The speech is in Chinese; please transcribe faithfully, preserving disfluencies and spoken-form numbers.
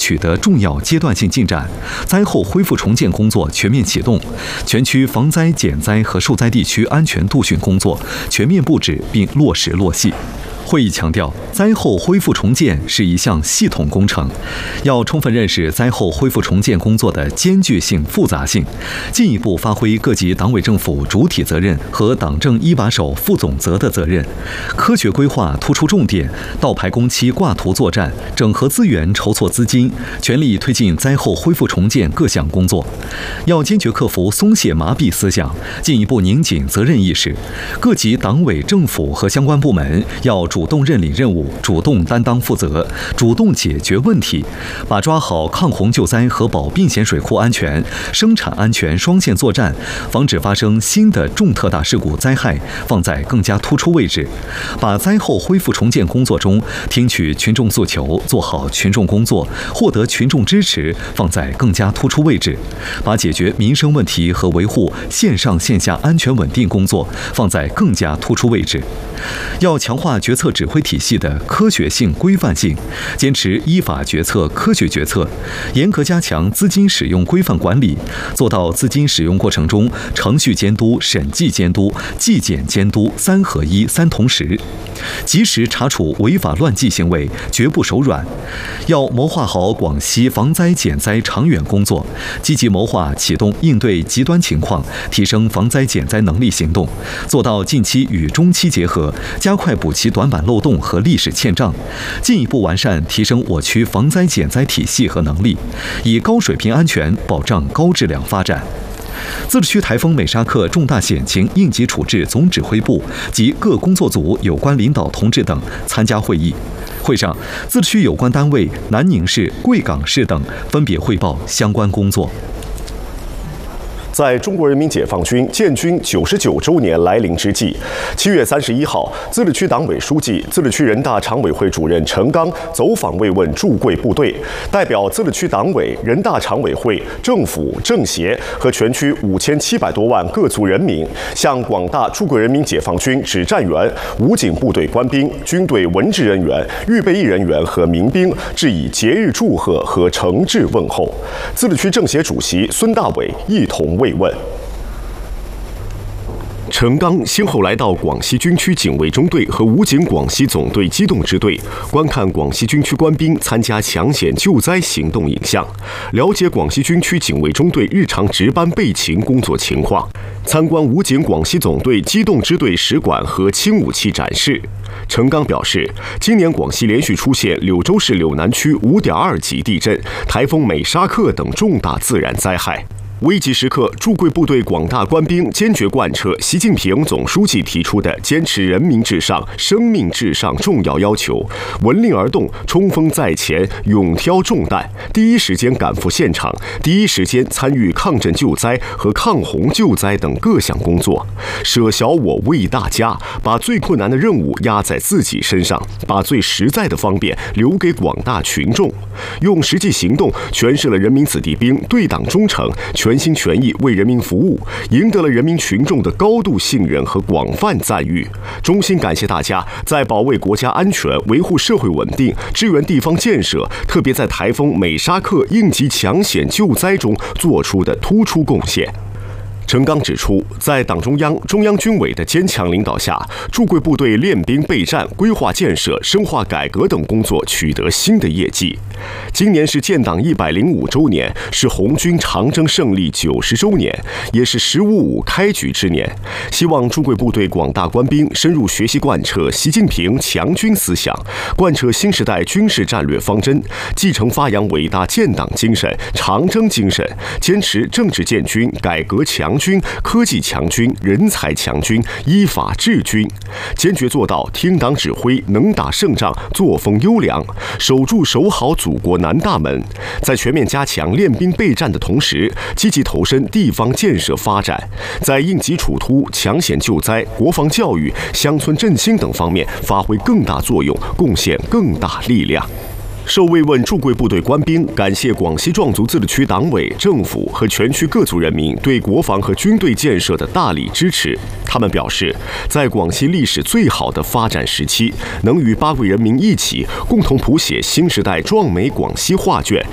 取得重要阶段性进展，灾后恢复重建工作全面启动，全区防灾减灾和受灾地区安全度汛工作全面布置并落实落细。会议强调，灾后恢复重建是一项系统工程，要充分认识灾后恢复重建工作的艰巨性、复杂性，进一步发挥各级党委政府主体责任和党政一把手负总责的责任，科学规划突出重点，倒排工期挂图作战，整合资源筹措资金，全力推进灾后恢复重建各项工作。要坚决克服松懈麻痹思想，进一步拧紧责任意识，各级党委政府和相关部门要主动认领任务，主动担当负责，主动解决问题，把抓好抗洪救灾和保并咸水库安全、生产安全双线作战，防止发生新的重特大事故灾害放在更加突出位置，把灾后恢复重建工作中听取群众诉求、做好群众工作、获得群众支持放在更加突出位置，把解决民生问题和维护线上线下安全稳定工作放在更加突出位置。要强化决策指挥体系的科学性、规范性，坚持依法决策、科学决策，严格加强资金使用规范管理，做到资金使用过程中程序监督、审计监督、纪检监督三合一、三同时，及时查处违法乱纪行为，绝不手软。要谋划好广西防灾减灾长远工作，积极谋划启动应对极端情况、提升防灾减灾能力行动，做到近期与中期结合，加快补齐短板漏洞和历史欠账，进一步完善提升我区防灾减灾体系和能力，以高水平安全保障高质量发展。自治区台风美沙克重大险情应急处置总指挥部及各工作组有关领导同志等参加会议。会上，自治区有关单位南宁市、贵港市等分别汇报相关工作。 在中国人民解放军建军九十九周年来临之际，七月三十一号，自治区党委书记、自治区人大常委会主任陈刚走访慰问驻贵部队，代表自治区党委、人大常委会、政府、政协和全区五千七百多万各族人民，向广大中国人民解放军指战员、武警部队官兵、军队文职人员、预备役人员和民兵致以节日祝贺和诚挚问候。自治区政协主席孙大伟一同慰问。陈刚先后来到广西军区警卫中队和武警广西总队机动支队，观看广西军区官兵参加抢险救灾行动影像，了解广西军区警卫中队日常值班备勤工作情况，参观武警广西总队机动支队使馆和轻武器展示。陈刚表示，今年广西连续出现柳州市柳南区五点二级地震、台风美沙克等重大自然灾害。危急时刻，驻贵部队广大官兵坚决贯彻习近平总书记提出的坚持人民至上、生命至上重要要求，闻令而动，冲锋在前，勇挑重担，第一时间赶赴现场，第一时间参与抗震救灾和抗洪救灾等各项工作，舍小我为大家，把最困难的任务压在自己身上，把最实在的方便留给广大群众，用实际行动诠释了人民子弟兵对党忠诚、全心全意为人民服务，赢得了人民群众的高度信任和广泛赞誉。衷心感谢大家在保卫国家安全、维护社会稳定、支援地方建设，特别在台风美沙克应急抢险救灾中做出的突出贡献。陈刚指出，在党中央、中央军委的坚强领导下，驻贵部队练兵备战、规划建设、深化改革等工作取得新的业绩。今年是建党一百零五周年，是红军长征胜利九十周年，也是“十五五”开局之年。希望驻贵部队广大官兵深入学习贯彻习近平强军思想，贯彻新时代军事战略方针，继承发扬伟大建党精神、长征精神，坚持政治建军、改革强军、科技强军、人才强军、依法治军，坚决做到听党指挥、能打胜仗、作风优良，守住守好祖国南大门。在全面加强练兵备战的同时，积极投身地方建设发展，在应急处突、抢险救灾、国防教育、乡村振兴等方面发挥更大作用，贡献更大力量。受慰问驻贵部队官兵感谢广西壮族自治区党委、政府和全区各族人民对国防和军队建设的大力支持。他们表示，在广西历史最好的发展时期，能与八贵人民一起共同谱写新时代壮美广西画卷，